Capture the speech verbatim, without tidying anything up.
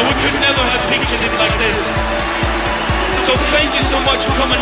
and we could never have pictured it like this. So thank you so much for coming